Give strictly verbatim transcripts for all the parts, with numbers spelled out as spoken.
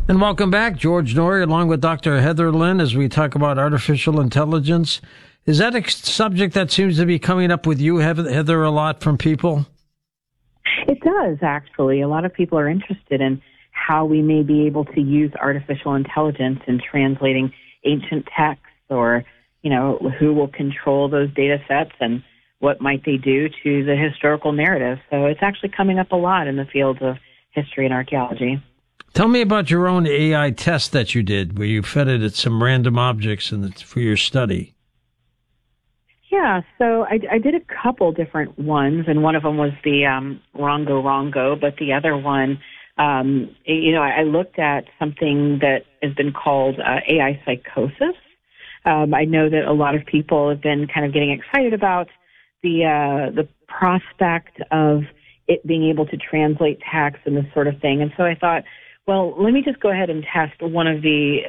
And welcome back, George Noory, along with Doctor Heather Lynn, as we talk about artificial intelligence. Is that a subject that seems to be coming up with you, Heather, a lot from people? It does, actually. A lot of people are interested in how we may be able to use artificial intelligence in translating ancient texts, or, you know, who will control those data sets and what might they do to the historical narrative. So it's actually coming up a lot in the fields of history and archaeology. Tell me about your own A I test that you did, where you fed it at some random objects in the, for your study. Yeah, so I, I did a couple different ones, and one of them was the um, Rongo Rongo, but the other one, um, you know, I, I looked at something that has been called uh, A I psychosis. Um, I know that a lot of people have been kind of getting excited about the uh, the prospect of it being able to translate text and this sort of thing, and so I thought, well, let me just go ahead and test one of the,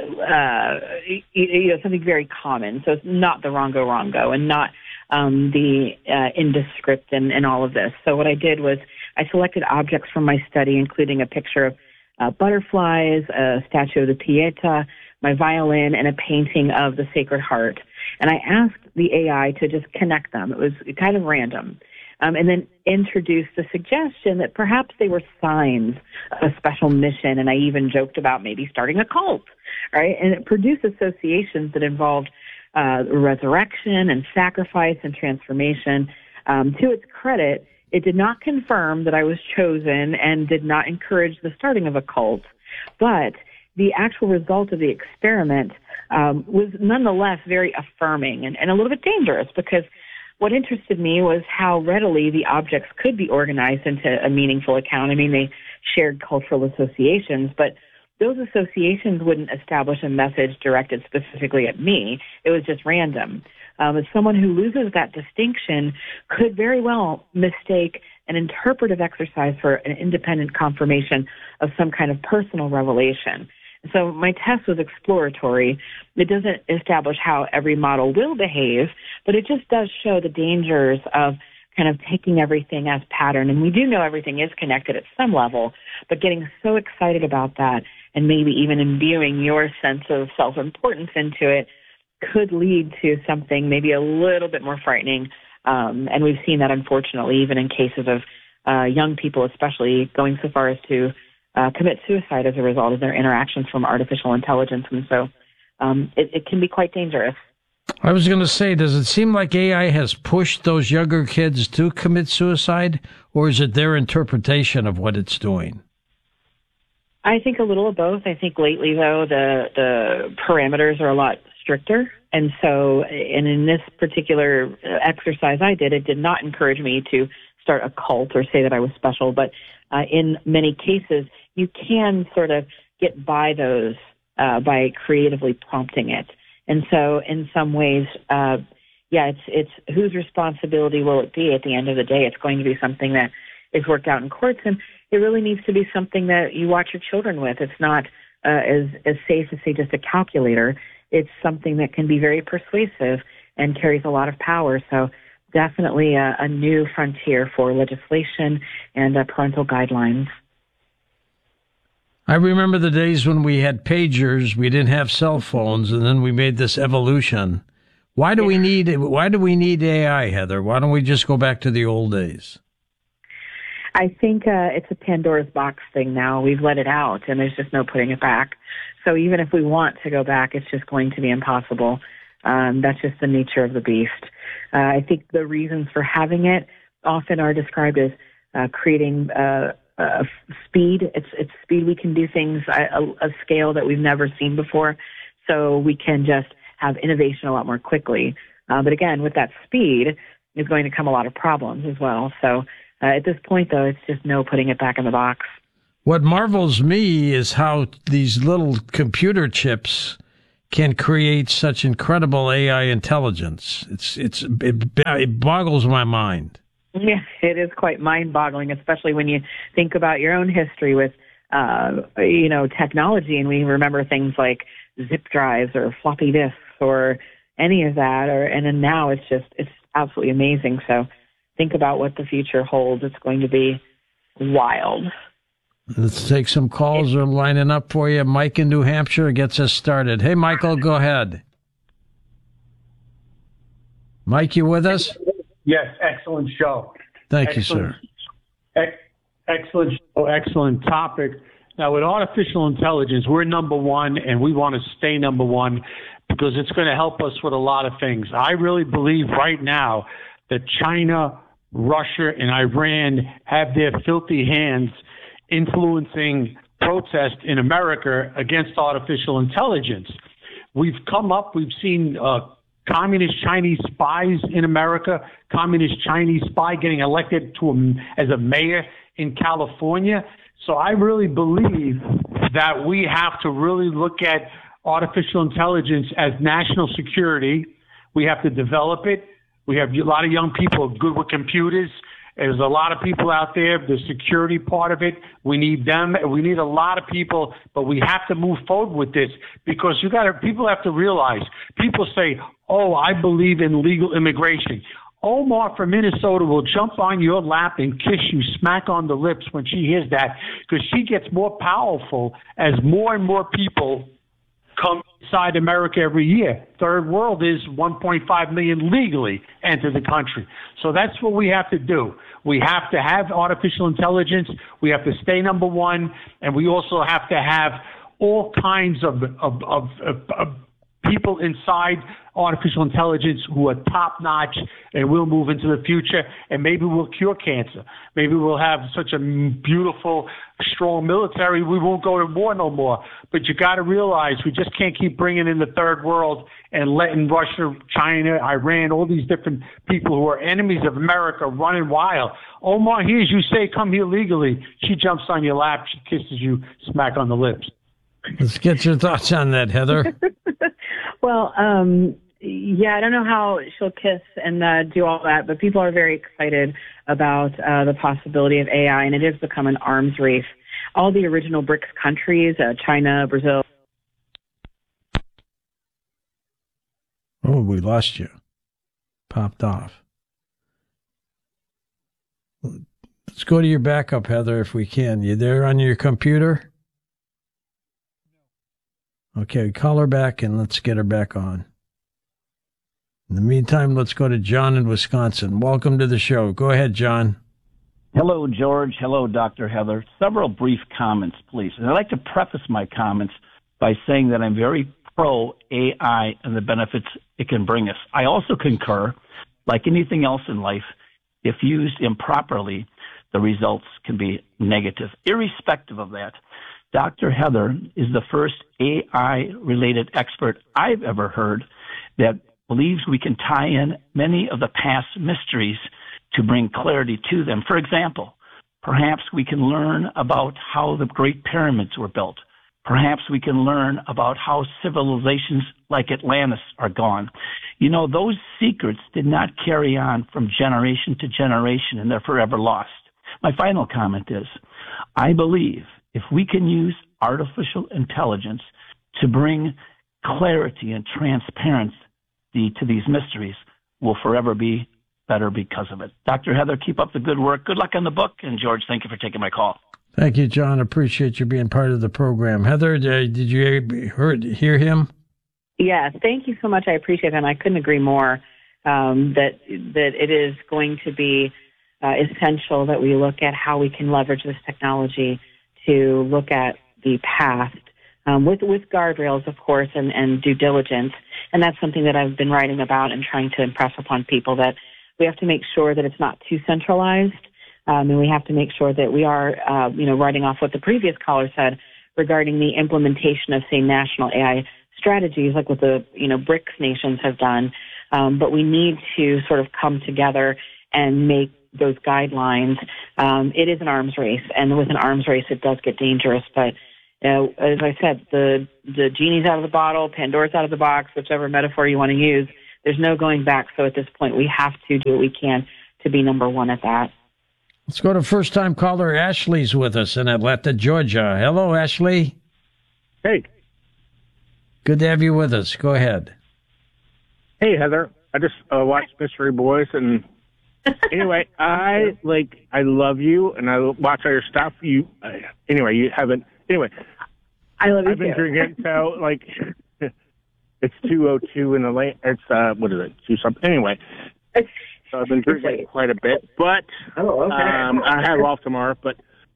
uh, you know, something very common. So it's not the Rongo Rongo and not um, the uh, Indescript and, and all of this. So what I did was I selected objects from my study, including a picture of uh, butterflies, a statue of the Pieta, my violin, and a painting of the Sacred Heart. And I asked the A I to just connect them. It was kind of random. Um, and then introduced the suggestion that perhaps they were signs of a special mission, and I even joked about maybe starting a cult, right? And it produced associations that involved uh, resurrection and sacrifice and transformation. Um, to its credit, it did not confirm that I was chosen and did not encourage the starting of a cult, but the actual result of the experiment um, was nonetheless very affirming and, and a little bit dangerous, because what interested me was how readily the objects could be organized into a meaningful account. I mean, they shared cultural associations, but those associations wouldn't establish a message directed specifically at me. It was just random. Um, as someone who loses that distinction could very well mistake an interpretive exercise for an independent confirmation of some kind of personal revelation. So my test was exploratory. It doesn't establish how every model will behave, but it just does show the dangers of kind of taking everything as pattern. And we do know everything is connected at some level, but getting so excited about that and maybe even imbuing your sense of self-importance into it could lead to something maybe a little bit more frightening. Um, and we've seen that, unfortunately, even in cases of uh, young people, especially going so far as to Uh, commit suicide as a result of their interactions from artificial intelligence. And so um, it, it can be quite dangerous. I was going to say, does it seem like A I has pushed those younger kids to commit suicide, or is it their interpretation of what it's doing? I think a little of both. I think lately, though, the, the parameters are a lot stricter. And so, and in this particular exercise I did, it did not encourage me to start a cult or say that I was special, but uh, in many cases, you can sort of get by those uh, by creatively prompting it. And so in some ways, uh, yeah, it's it's whose responsibility will it be at the end of the day? It's going to be something that is worked out in courts, and it really needs to be something that you watch your children with. It's not uh, as, as safe as, say, just a calculator. It's something that can be very persuasive and carries a lot of power. So definitely a, a new frontier for legislation and uh, parental guidelines. I remember the days when we had pagers, we didn't have cell phones, and then we made this evolution. Why do yeah. we need why do we need A I, Heather? Why don't we just go back to the old days? I think uh, it's a Pandora's box thing now. We've let it out, and there's just no putting it back. So even if we want to go back, it's just going to be impossible. Um, that's just the nature of the beast. Uh, I think the reasons for having it often are described as uh, creating uh, uh, speed. It's, it's speed. We can do things at a, a scale that we've never seen before, so we can just have innovation a lot more quickly. Uh, but again, with that speed is going to come a lot of problems as well. So uh, at this point, though, it's just no putting it back in the box. What marvels me is how these little computer chips can create such incredible A I intelligence. It's it's it, it boggles my mind. Yeah, it is quite mind-boggling, especially when you think about your own history with, uh, you know, technology, and we remember things like zip drives or floppy disks or any of that. Or and then now it's just it's absolutely amazing. So think about what the future holds. It's going to be wild. Let's take some calls. We're lining up for you. Mike in New Hampshire gets us started. Hey, Michael, go ahead. Mike, you with us? Yes, excellent show. Thank excellent, you, sir. Ex- excellent show, excellent topic. Now, with artificial intelligence, we're number one, and we want to stay number one because it's going to help us with a lot of things. I really believe right now that China, Russia, and Iran have their filthy hands influencing protest in America against artificial intelligence. We've come up, we've seen uh, communist Chinese spies in America, communist Chinese spy getting elected to a, as a mayor in California. So I really believe that we have to really look at artificial intelligence as national security. We have to develop it. We have a lot of young people good with computers. There's a lot of people out there, the security part of it. We need them. We need a lot of people, but we have to move forward with this because you got to, people have to realize, people say, oh, I believe in legal immigration. Omar from Minnesota will jump on your lap and kiss you smack on the lips when she hears that because she gets more powerful as more and more people come inside America every year. Third world is one point five million legally enter the country. So that's what we have to do. We have to have artificial intelligence. We have to stay number one. And we also have to have all kinds of, of, of, of, of people inside artificial intelligence who are top notch, and we'll move into the future, and maybe we'll cure cancer. Maybe we'll have such a beautiful, strong military, we won't go to war no more. But you got to realize we just can't keep bringing in the third world and letting Russia, China, Iran, all these different people who are enemies of America running wild. Omar hears you say, come here legally. She jumps on your lap. She kisses you smack on the lips. Let's get your thoughts on that, Heather. Well, um, yeah, I don't know how she'll kiss and uh, do all that, but people are very excited about uh, the possibility of A I, and it has become an arms race. All the original BRICS countries, uh, China, Brazil. Oh, we lost you. Popped off. Let's go to your backup, Heather, if we can. You there on your computer? Okay, call her back and let's get her back on. In the meantime, let's go to John in Wisconsin. Welcome to the show. Go ahead, John. Hello, George. Hello, Doctor Heather. Several brief comments, please. And I'd like to preface my comments by saying that I'm very pro-A I and the benefits it can bring us. I also concur, like anything else in life, if used improperly, the results can be negative. Irrespective of that, Doctor Heather is the first A I-related expert I've ever heard that believes we can tie in many of the past mysteries to bring clarity to them. For example, perhaps we can learn about how the Great Pyramids were built. Perhaps we can learn about how civilizations like Atlantis are gone. You know, those secrets did not carry on from generation to generation, and they're forever lost. My final comment is, I believe if we can use artificial intelligence to bring clarity and transparency to these mysteries, we'll forever be better because of it. Doctor Heather, keep up the good work. Good luck on the book. And George, thank you for taking my call. Thank you, John. Appreciate you being part of the program. Heather, did you heard, hear him? Yeah, thank you so much. I appreciate it, and I couldn't agree more um, that that it is going to be uh, essential that we look at how we can leverage this technology to look at the past um, with with guardrails, of course, and, and due diligence. And that's something that I've been writing about and trying to impress upon people, that we have to make sure that it's not too centralized, um, and we have to make sure that we are, uh, you know, writing off what the previous caller said regarding the implementation of, say, national A I strategies, like what the, you know, BRICS nations have done. Um, but we need to sort of come together and make those guidelines. Um, it is an arms race, and with an arms race, it does get dangerous. But uh, as I said, the the genie's out of the bottle, Pandora's out of the box, whichever metaphor you want to use. There's no going back. So at this point, we have to do what we can to be number one at that. Let's go to first-time caller Ashley's with us in Atlanta, Georgia. Hello, Ashley. Hey. Good to have you with us. Go ahead. Hey, Heather. I just uh, watched Mystery Boys, and Anyway, I like I love you, and I watch all your stuff. You uh, anyway, you haven't. Anyway, I love you I've been too. drinking. So like, it's two oh two in the late. It's uh, what is it? Two something. Anyway, so I've been drinking quite a bit, but Oh, okay. um, I have off tomorrow. But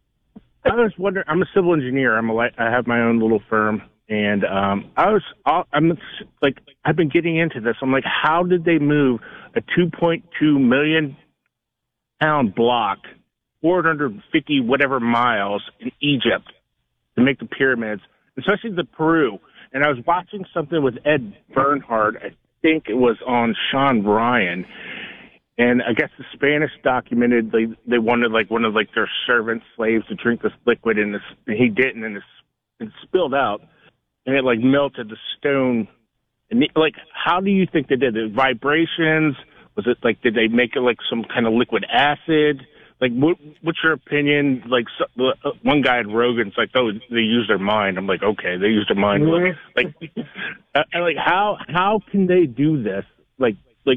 I was wondering. I'm a civil engineer. I'm a I have my own little firm. And um, I was, I'm like, I've been getting into this. I'm like, how did they move a two point two million pound block, four hundred fifty whatever miles in Egypt to make the pyramids, especially the Peru? And I was watching something with Ed Bernhard. I think it was on Sean Ryan. And I guess the Spanish documented they they wanted like one of like their servant slaves to drink this liquid, and, this, and he didn't, and it spilled out. And it like melted the stone. And like, how do you think they did it? Vibrations? Was it like, did they make it like some kind of liquid acid? Like, what, what's your opinion? Like, so, uh, one guy at Rogan's like, oh, they used their mind. I'm like, okay, they used their mind. Mm-hmm. Like, uh, like how how can they do this? Like, like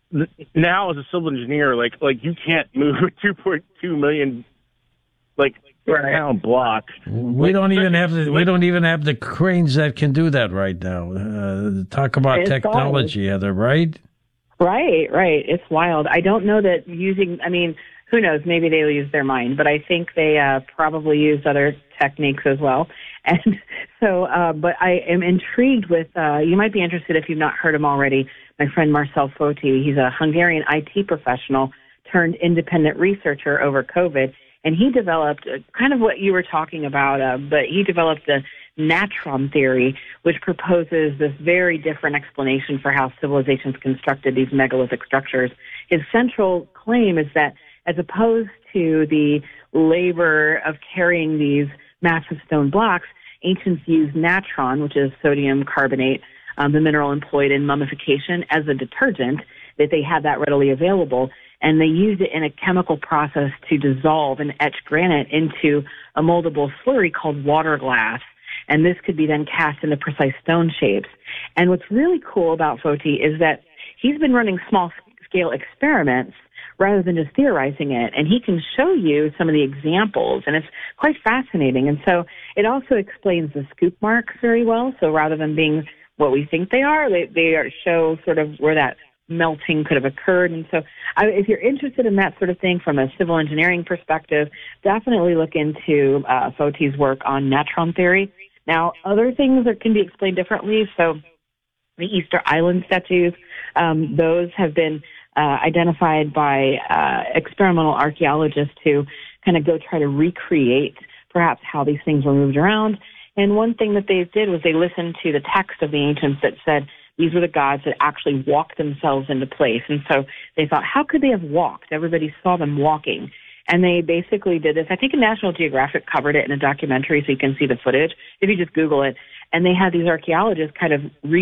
now as a civil engineer, like, like you can't move a two point two million like. Right. Pound block. We don't even have the we don't even have the cranes that can do that right now. Uh, talk about it's technology, wild. Heather, right? Right, right. It's wild. I don't know that using. I mean, who knows? Maybe they'll use their mind, but I think they uh, probably used other techniques as well. And so, uh, but I am intrigued with. Uh, you might be interested if you've not heard him already. My friend Marcel Foti. He's a Hungarian I T professional turned independent researcher over COVID. And he developed kind of what you were talking about, uh, but he developed the natron theory, which proposes this very different explanation for how civilizations constructed these megalithic structures. His central claim is that as opposed to the labor of carrying these massive stone blocks, ancients used natron, which is sodium carbonate, um, the mineral employed in mummification, as a detergent, that they had that readily available. And they used it in a chemical process to dissolve and etch granite into a moldable slurry called water glass. And this could be then cast into precise stone shapes. And what's really cool about Foti is that he's been running small-scale experiments rather than just theorizing it. And he can show you some of the examples, and it's quite fascinating. And so it also explains the scoop marks very well. So rather than being what we think they are, they, they are, show sort of where that melting could have occurred. And so I, if you're interested in that sort of thing from a civil engineering perspective, definitely look into uh, Foti's work on natron theory. Now, other things that can be explained differently, so the Easter Island statues, um, those have been uh, identified by uh, experimental archaeologists to kind of go try to recreate perhaps how these things were moved around. And one thing that they did was they listened to the text of the ancients that said, these were the gods that actually walked themselves into place. And so they thought, how could they have walked? Everybody saw them walking. And they basically did this. I think National Geographic covered it in a documentary, so you can see the footage if you just Google it. And they had these archaeologists kind of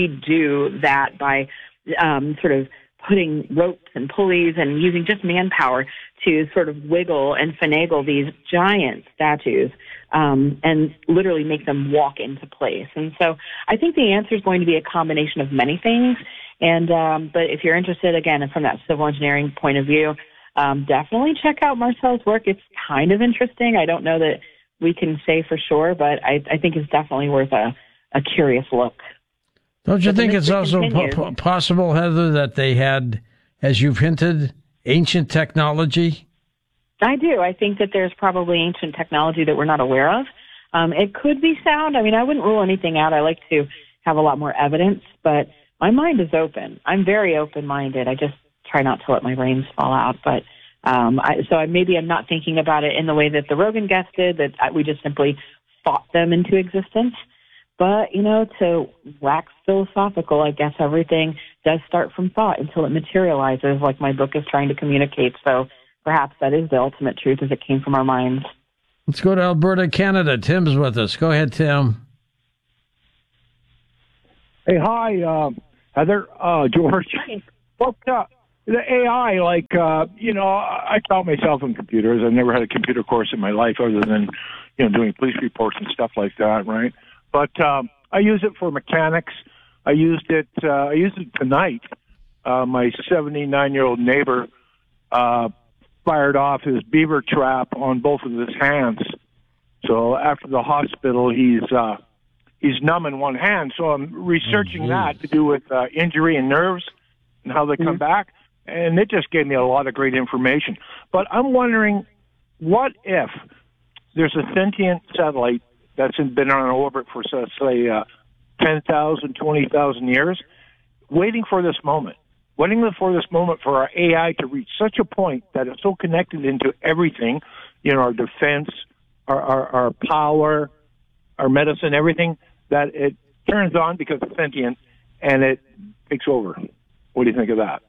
redo that by um, sort of putting ropes and pulleys and using just manpower to sort of wiggle and finagle these giant statues um, and literally make them walk into place. And so I think the answer is going to be a combination of many things. And um, but if you're interested, again, from that civil engineering point of view, um, definitely check out Marcel's work. It's kind of interesting. I don't know that we can say for sure, but I, I think it's definitely worth a, a curious look. Don't you think it's also po- possible, Heather, that they had, as you've hinted, ancient technology? I do. I think that there's probably ancient technology that we're not aware of. Um, it could be sound. I mean, I wouldn't rule anything out. I like to have a lot more evidence, but my mind is open. I'm very open-minded. I just try not to let my brains fall out. But um, I, so I, maybe I'm not thinking about it in the way that the Rogan guest did, that I, we just simply thought them into existence. But, you know, to wax philosophical, I guess everything does start from thought until it materializes, like my book is trying to communicate. So perhaps that is the ultimate truth, as it came from our minds. Let's go to Alberta, Canada. Tim's with us. Go ahead, Tim. Hey, hi, uh, Heather, uh, George. Well, uh, the A I, like, uh, you know, I taught myself in computers. I've never had a computer course in my life other than, you know, doing police reports and stuff like that, right? But um, I use it for mechanics. I used it. Uh, I used it tonight. Uh, my seventy-nine-year-old neighbor uh, fired off his beaver trap on both of his hands. So after the hospital, he's uh, he's numb in one hand. So I'm researching oh, that to do with uh, injury and nerves and how they come mm-hmm. back. And it just gave me a lot of great information. But I'm wondering, what if there's a sentient satellite that's been on orbit for, say, uh, ten thousand, twenty thousand years, waiting for this moment, waiting for this moment for our A I to reach such a point that it's so connected into everything, you know, our defense, our, our, our power, our medicine, everything, that it turns on because it's sentient and it takes over. What do you think of that?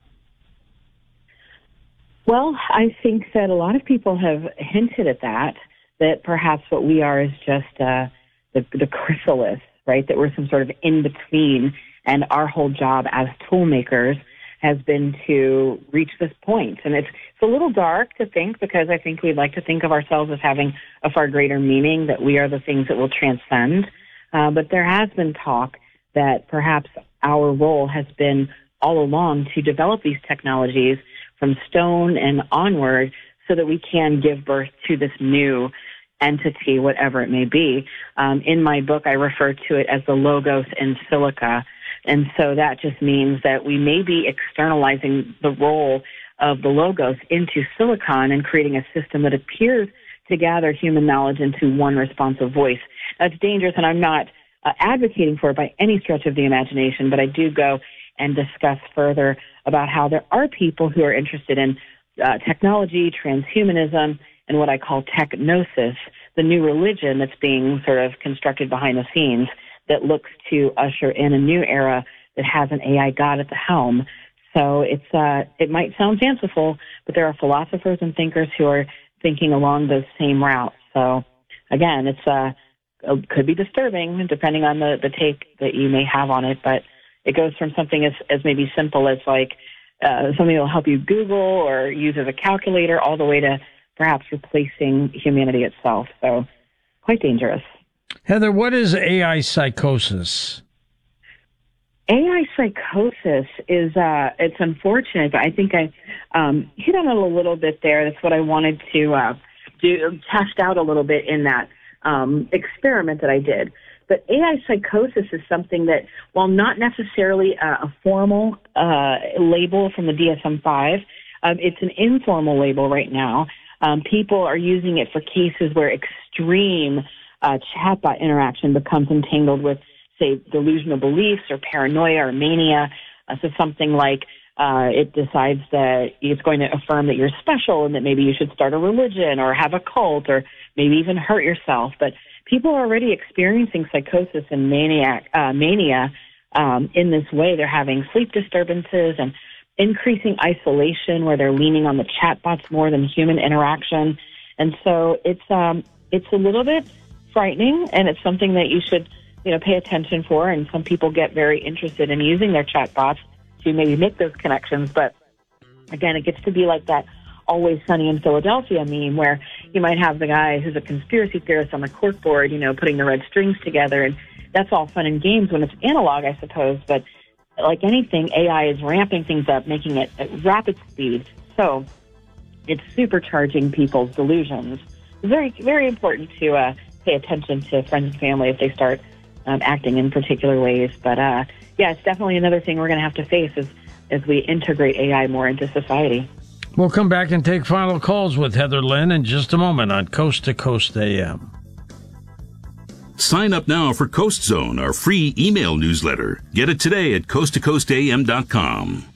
Well, I think that a lot of people have hinted at that, that perhaps what we are is just uh, the, the chrysalis, right? That we're some sort of in-between, and our whole job as tool makers has been to reach this point. And it's, it's a little dark to think, because I think we'd like to think of ourselves as having a far greater meaning, that we are the things that will transcend. Uh, but there has been talk that perhaps our role has been all along to develop these technologies from stone and onward so that we can give birth to this new entity, whatever it may be. Um, in my book, I refer to it as the logos in silica. And so that just means that we may be externalizing the role of the logos into silicon and creating a system that appears to gather human knowledge into one responsive voice. That's dangerous, and I'm not uh, advocating for it by any stretch of the imagination, but I do go and discuss further about how there are people who are interested in uh, technology, transhumanism, and what I call technosis, the new religion that's being sort of constructed behind the scenes that looks to usher in a new era that has an A I god at the helm. So it's uh, it might sound fanciful, but there are philosophers and thinkers who are thinking along those same routes. So again, it's uh, it could be disturbing depending on the, the take that you may have on it, but it goes from something as, as maybe simple as like uh, something that will help you Google or use as a calculator, all the way to perhaps replacing humanity itself. So quite dangerous. Heather, what is A I psychosis? A I psychosis is, uh, it's unfortunate, but I think I um, hit on it a little bit there. That's what I wanted to uh, do, test out a little bit in that um, experiment that I did. But A I psychosis is something that, while not necessarily a, a formal uh, label from the D S M five, um, it's an informal label right now. Um, people are using it for cases where extreme uh, chatbot interaction becomes entangled with, say, delusional beliefs or paranoia or mania. Uh, so something like uh, it decides that it's going to affirm that you're special and that maybe you should start a religion or have a cult or maybe even hurt yourself. But people are already experiencing psychosis and maniac, uh, mania um, in this way. They're having sleep disturbances and increasing isolation, where they're leaning on the chatbots more than human interaction. And so it's um, it's a little bit frightening, and it's something that you should, you know, pay attention for. And some people get very interested in using their chatbots to maybe make those connections. But again, it gets to be like that Always Sunny in Philadelphia meme, where you might have the guy who's a conspiracy theorist on the corkboard, you know, putting the red strings together, and that's all fun and games when it's analog, I suppose. But like anything, A I is ramping things up, making it at rapid speed. So it's supercharging people's delusions. It's very, very important to uh, pay attention to friends and family if they start um, acting in particular ways. But uh, yeah, it's definitely another thing we're going to have to face as, as we integrate A I more into society. We'll come back and take final calls with Heather Lynn in just a moment on Coast to Coast A M. Sign up now for Coast Zone, our free email newsletter. Get it today at coast to coast a m dot com.